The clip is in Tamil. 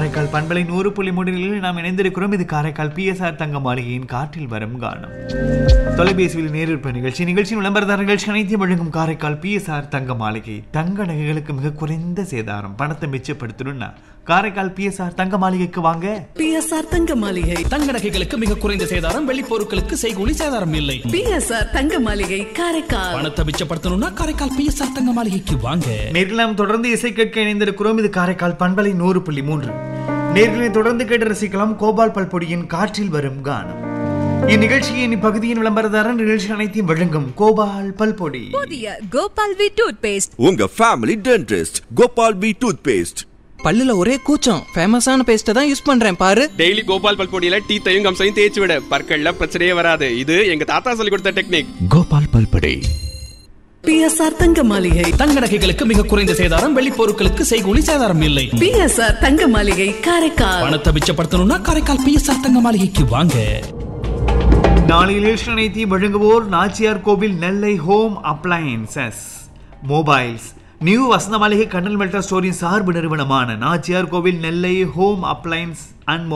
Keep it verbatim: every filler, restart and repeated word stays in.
காரைக்கால் பண்பலை நூறு புள்ளி மூன்றில் நாம் இணைந்திருக்கிறோம். இது காரைக்கால் பி எஸ் ஆர் தங்க மாளிகையின் காற்றில் வரும் கானம். தொலைபேசியில் நேரிற்ப நிகழ்ச்சி நிகழ்ச்சியின் விளம்பரதார நிகழ்ச்சி அனைத்தையும் வழங்கும் காரைக்கால் பி எஸ் ஆர் தங்க மாளிகை. தங்க நகைகளுக்கு மிக குறைந்த சேதாரம், பணத்தை மிச்சப்படுத்தணும்னா காரைக்கால் பி எஸ் ஆர் தங்க மாளிகைக்கு வாங்க. பி எஸ் ஆர் தங்க மாளிகை. தங்க நகைகளுக்கு மிக குறைந்த சேதாரம், வெள்ளி பொருட்களுக்கு செய்கூலி சேதாரம் இல்லை. பி எஸ் ஆர் தங்க மாளிகை காரைக்கால். பணத்தை மிச்சப்படுத்தணும்னா காரைக்கால் பி எஸ் ஆர் தங்க மாளிகைக்கு வாங்க. நேரில் நாம் தொடர்ந்து இசை கேட்க இணைந்திருக்கிறோம். இது காரைக்கால் பண்பலை நூறு புள்ளி மூன்று. நேர்களை தொடர்ந்து கேட்டு ரசிக்கலாம் கோபால் பல்பொடியின் காற்றில் வரும் கானம். இந்நிகழ்ச்சியின் இப்பகுதியின் விளம்பரதாரர் நிகழ்ச்சி அனைத்தையும் வழங்கும் கோபால் பல்பொடி. புதிய கோபால் வி டூத் பேஸ்ட். உங்க family dentist Gopal we tooth paste. பல்லுல ஒரே கூச்சம், ஃபேமஸான பேஸ்ட்டை தான் யூஸ் பண்றேன் பாரு. டெய்லி கோபால் பல்பொடியில டீத்தையும் கம்சையும் தேய்ச்சி விட பற்கள்ல பிரச்சனையே வராது. இது எங்க தாத்தா சொல்லி கொடுத்த technique. Gopal பல்பொடி. B S R தங்க மாளிகை. தங்க நகைகளுக்கு மிக குறைந்த சேதாரம், வெள்ளி பொருட்களுக்கு செய்கூலி சேதாரம் இல்லை. பி எஸ் ஆர் தங்க மாளிகை காரைக்கால். பணத்தை மிச்சப்படுத்தணும்னா காரைக்கால் பி எஸ் ஆர் தங்க மாளிகைக்கு வாங்க. நாளை நிகழ்ச்சி அனைத்தையும் வழங்குவோர் நாச்சியார் கோவில் நெல்லை ஹோம் அப்ளையன்சஸ் மொபைல்ஸ். நியூ வசந்த மாளிகை கண்ணல் மெல்டா ஸ்டோரின் சார்பு நிறுவனமான நாச்சியார் கோவில் நெல்லை ஹோம் அப்ளையன்ஸ் அண்ட்